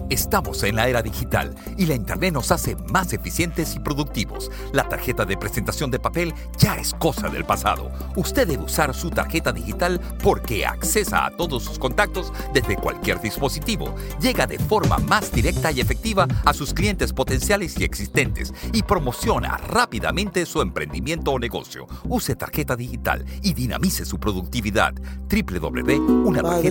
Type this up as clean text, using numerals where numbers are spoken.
Estamos en la era digital y la Internet nos hace más eficientes y productivos. La tarjeta de presentación de papel ya es cosa del pasado. Usted debe usar su tarjeta digital porque accesa a todos sus contactos desde cualquier dispositivo. Llega de forma más directa y efectiva a sus clientes potenciales y existentes y promociona rápidamente su emprendimiento o negocio. Use tarjeta digital y dinamice su productividad. www.unatarjeta